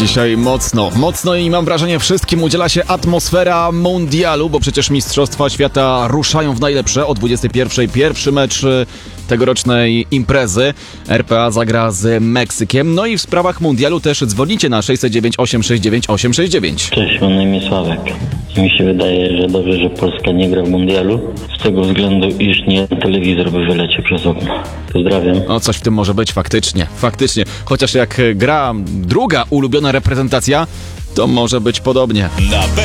Dzisiaj mocno i mam wrażenie wszystkim udziela się atmosfera mundialu, bo przecież Mistrzostwa Świata ruszają w najlepsze o 21:00. Pierwszy mecz tegorocznej imprezy. RPA zagra z Meksykiem. No i w sprawach mundialu też dzwonicie na 609 869 869. Cześć, mam na imię Sławek. Mi się wydaje, że dobrze, że Polska nie gra w mundialu, z tego względu, iż nie telewizor by wyleciał przez okno. Pozdrawiam. No coś w tym może być faktycznie. Chociaż jak gra druga ulubiona reprezentacja, to może być podobnie.